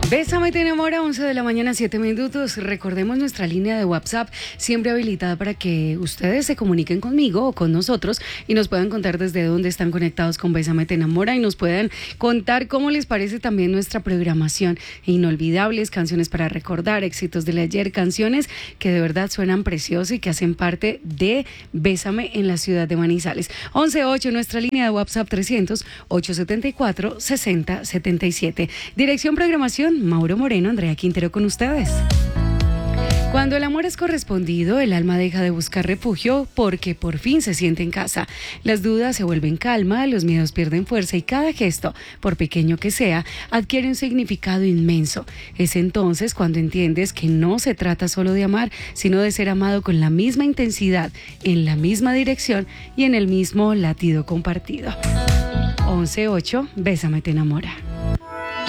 Bésame te enamora, 11 de la mañana, 7 minutos. Recordemos nuestra línea de WhatsApp, siempre habilitada para que ustedes se comuniquen conmigo o con nosotros y nos puedan contar desde dónde están conectados con Bésame te enamora y nos puedan contar cómo les parece también nuestra programación. Inolvidables, canciones para recordar, éxitos del ayer, canciones que de verdad suenan preciosas y que hacen parte de Bésame en la ciudad de Manizales. 11.8, nuestra línea de WhatsApp 300-874-6077. Dirección programación, Mauro Moreno, Andrea Quintero con ustedes. Cuando el amor es correspondido, el alma deja de buscar refugio porque por fin se siente en casa. Las dudas se vuelven calma, los miedos pierden fuerza y cada gesto, por pequeño que sea, adquiere un significado inmenso. Es entonces cuando entiendes que no se trata solo de amar, sino de ser amado con la misma intensidad, en la misma dirección y en el mismo latido compartido. 11.8, Bésame te enamora.